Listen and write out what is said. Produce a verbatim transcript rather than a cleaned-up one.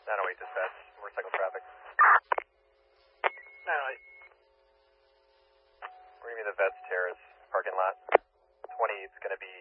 nine oh eight dispatch, motorcycle traffic. nine oh eight. We're going to be the Vets Terrace parking lot. twenty-eight is going to be